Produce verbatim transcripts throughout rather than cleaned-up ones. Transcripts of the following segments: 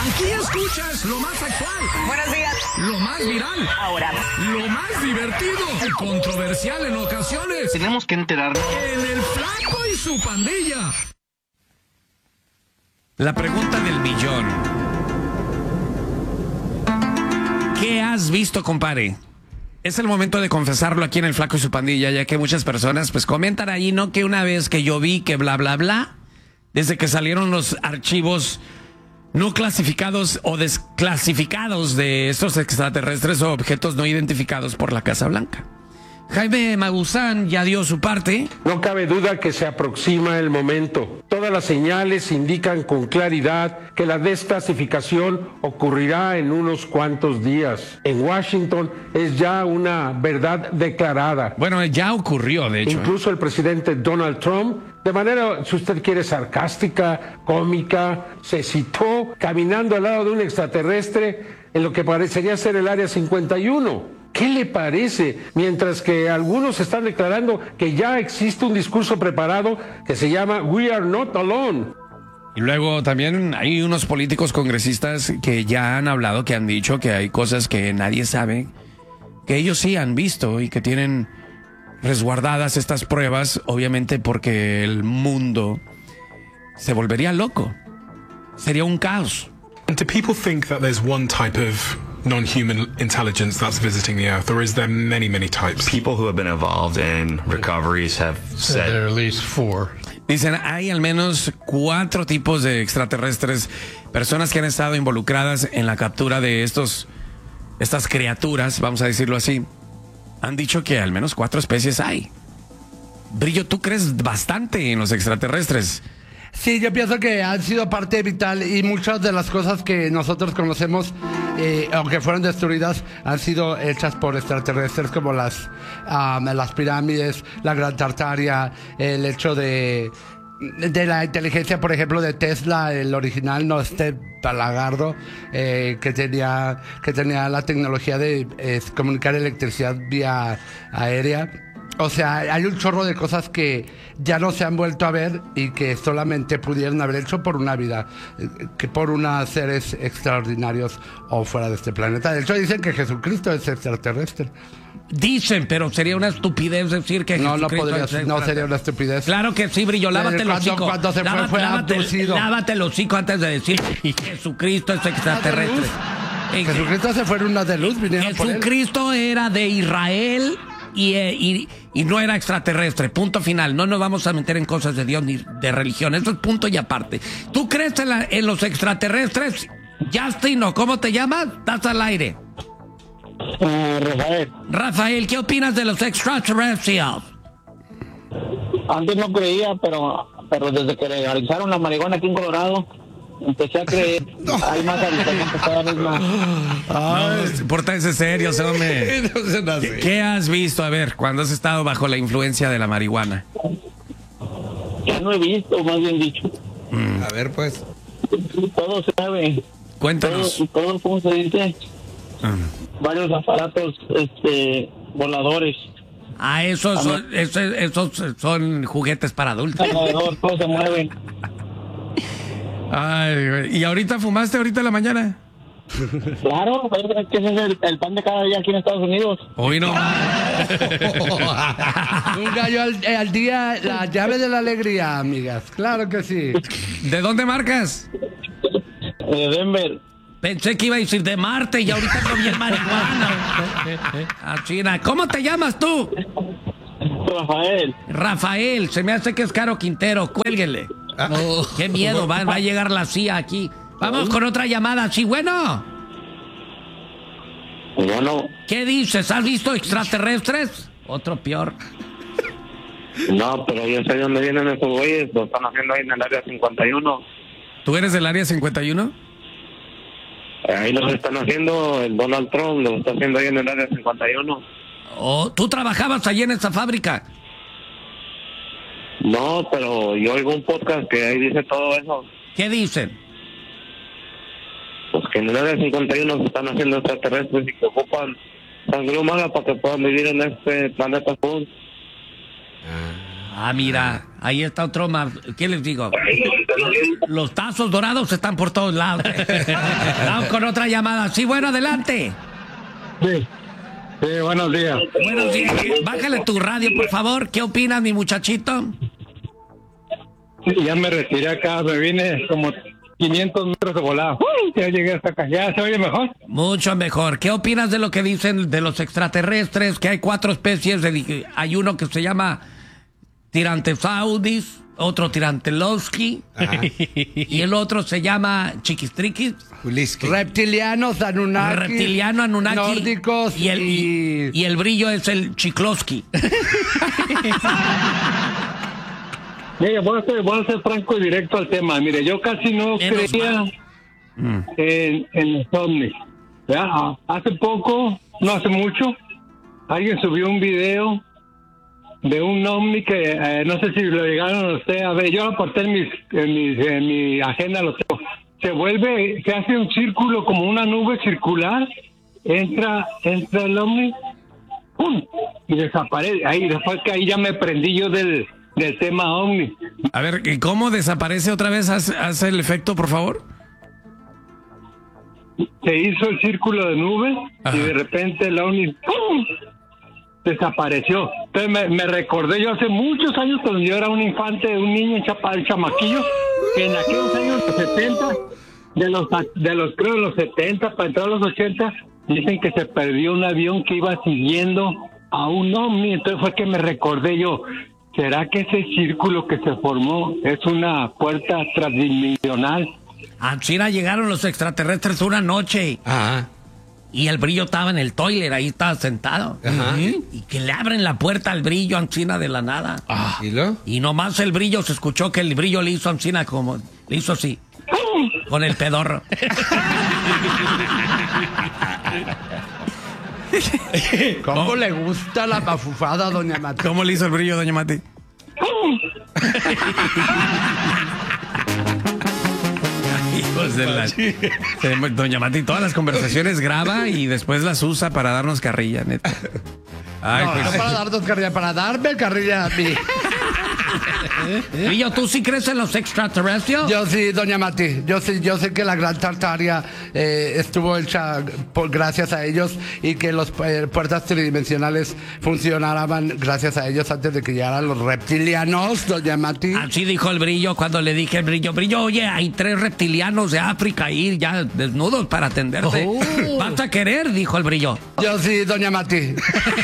Aquí escuchas lo más actual. Buenos días. Lo más viral. Ahora. Lo más divertido y controversial en ocasiones. Tenemos que enterarnos. En el Flaco y su pandilla. La pregunta del millón. ¿Qué has visto, compadre? Es el momento de confesarlo aquí en el Flaco y su pandilla, ya que muchas personas pues comentan ahí, ¿no? Que una vez que yo vi que bla, bla, bla, desde que salieron los archivos no clasificados o desclasificados de estos extraterrestres o objetos no identificados por la Casa Blanca. Jaime Maussan ya dio su parte. No cabe duda que se aproxima el momento. Todas las señales indican con claridad que la desclasificación ocurrirá en unos cuantos días. En Washington es ya una verdad declarada. Bueno, ya ocurrió, de hecho. Incluso el presidente Donald Trump, de manera, si usted quiere, sarcástica, cómica, se citó caminando al lado de un extraterrestre en lo que parecería ser el Área cincuenta y uno. ¿Qué le parece? Mientras que algunos están declarando que ya existe un discurso preparado que se llama We Are Not Alone. Y luego también hay unos políticos congresistas que ya han hablado, que han dicho que hay cosas que nadie sabe, que ellos sí han visto y que tienen resguardadas estas pruebas, obviamente porque el mundo se volvería loco. Sería un caos. Do people think that there's one type of non-human intelligence that's visiting the Earth, or is there many, many types? People who have been involved in recoveries have said there are at least four. Dicen, hay al menos cuatro tipos de extraterrestres, personas que han estado involucradas en la captura de estos, estas criaturas, vamos a decirlo así. Han dicho que al menos cuatro especies hay. Brillo, ¿tú crees bastante en los extraterrestres? Sí, yo pienso que han sido parte vital y muchas de las cosas que nosotros conocemos, eh, aunque fueron destruidas, han sido hechas por extraterrestres, como las, um, las pirámides, la Gran Tartaria, el hecho de, de la inteligencia, por ejemplo, de Tesla, el original, no este Palagardo, eh, que tenía que tenía la tecnología de eh, comunicar electricidad vía aérea. O sea, hay un chorro de cosas que ya no se han vuelto a ver y que solamente pudieron haber hecho por una vida, que por unos seres extraordinarios o fuera de este planeta. De hecho, dicen que Jesucristo es extraterrestre. Dicen, pero sería una estupidez decir que no, Jesucristo no podría, es no sería una estupidez. Claro que sí, Brillo, lávate el hocico. Cuando se lávate, fue, fue lávate, abducido. lávate el hocico antes de decir Jesucristo es extraterrestre. Jesucristo se fue en una de luz, vinieron por él. Jesucristo era de Israel y, y, y no era extraterrestre. Punto final. No nos vamos a meter en cosas de Dios ni de religión. Eso es punto y aparte. ¿Tú crees en, la, en los extraterrestres? Justin, ¿o cómo te llamas? Estás al aire. Uh, Rafael. Rafael, ¿qué opinas de los extraterrestres? Antes no creía, pero, pero desde que legalizaron la marihuana aquí en Colorado, empecé a creer. No. Hay más avistamientos cada vez más. No, pórtense serios, hombre. No ¿Qué, ¿Qué has visto? A ver, cuando has estado bajo la influencia de la marihuana. Ya no he visto, más bien dicho. Mm. A ver, pues. Todo se sabe. Cuéntanos. Todo, todo ¿cómo se dice? Mm. Varios aparatos este, voladores. Ah, esos son, esos, esos son juguetes para adultos. Alrededor, todos se mueven. Ay, güey. ¿Y ahorita fumaste ahorita en la mañana? Claro, es que ese es el, el pan de cada día aquí en Estados Unidos. Hoy no. Un gallo al, al día, la llave de la alegría, amigas. Claro que sí. ¿De dónde marcas? De Denver. Pensé que iba a decir de Marte y ahorita no bien marihuana. Ah, China. ¿Cómo te llamas tú? Rafael. Rafael, se me hace que es Caro Quintero. Cuélguenle. Oh, qué miedo, va, va a llegar la C I A aquí. Vamos con otra llamada. Sí, bueno. Bueno. ¿Qué dices? ¿Has visto extraterrestres? Otro peor. No, pero yo sé dónde vienen esos güeyes. Lo están haciendo ahí en el área cincuenta y uno. ¿Tú eres del área cincuenta y uno? Ahí lo están haciendo el Donald Trump, lo está haciendo ahí en el área cincuenta y uno. Oh, ¿tú trabajabas allí en esa fábrica? No, pero yo oigo un podcast que ahí dice todo eso. ¿Qué dicen? Pues que en el área cincuenta y uno se están haciendo extraterrestres y que ocupan sangre humana para que puedan vivir en este planeta azul. Ah, mira, ahí está otro más. ¿Qué les digo? Los tazos dorados están por todos lados. Vamos con otra llamada. Sí, bueno, adelante. Sí, sí, buenos días. Buenos días. Bájale tu radio, por favor. ¿Qué opinas, mi muchachito? Ya me retiré acá, me vine como quinientos metros de volada. ¡Uh! Ya llegué hasta acá. ¿Ya se oye mejor? Mucho mejor. ¿Qué opinas de lo que dicen de los extraterrestres? Que hay cuatro especies. De, hay uno que se llama Tirantesaurus, otro Tirantelowski, y el otro se llama Chiquistriquis. Reptilianos, Anunnaki. Reptiliano, Anunnaki. Nórdicos y el, y... y el brillo es el Chiklovsky. Mire, voy a, ser, voy a ser franco y directo al tema. Mire, yo casi no Menos creía en, en los ovnis. ¿Ya? Hace poco, no hace mucho, alguien subió un video de un ovni que eh, no sé si lo llegaron a usted a ver. Yo lo aporté en, mis, en, mis, en mi agenda, lo tengo. Se vuelve, se hace un círculo como una nube circular, entra, entra el ovni, ¡pum! Y desaparece. Ahí, después que ahí ya me prendí yo del, del tema ovni. A ver, ¿y cómo desaparece otra vez? Haz, haz el efecto, por favor. Se hizo el círculo de nubes. Ajá. Y de repente el ovni ¡pum! Desapareció. Entonces me, me recordé yo hace muchos años cuando yo era un infante, un niño, un chapa, un chamaquillo, que en aquellos años de setenta, de los, de los creo de los setenta para entrar a los ochenta, dicen que se perdió un avión que iba siguiendo a un ovni. Entonces fue que me recordé yo, ¿será que ese círculo que se formó es una puerta transdimensional? A China llegaron los extraterrestres una noche. Ajá. Y el brillo estaba en el toilet, ahí estaba sentado. Ajá. Y que le abren la puerta al brillo a Ancina de la nada. Ah. ¿Y lo? Y nomás el brillo, se escuchó que el brillo le hizo a Ancina como, le hizo así, con el pedorro. ¿Cómo ¿Cómo? le gusta la bafufada, doña Mati? ¿Cómo le hizo el brillo, doña Mati? Hijos de la... Doña Mati todas las conversaciones graba y después las usa para darnos carrilla, neta. Ay, No, pues... no para darnos carrilla, para darme carrilla a mí. Brillo, ¿tú sí crees en los extraterrestres? Yo sí, doña Mati, yo sí, yo sé que la Gran Tartaria eh, estuvo hecha por, gracias a ellos y que las eh, puertas tridimensionales funcionaban gracias a ellos antes de que llegaran los reptilianos, doña Mati. Así dijo el brillo cuando le dije al brillo, brillo, oye, hay tres reptilianos de África ahí ya desnudos para atenderte. Oh. ¿Vas a querer? Dijo el brillo. Yo sí, doña Mati.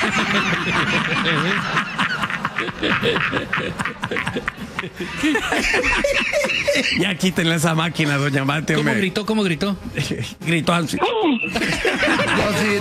Ya quítenle esa máquina, doña Mati. ¿Cómo hombre. gritó? ¿Cómo gritó? Gritó así. Yo sí,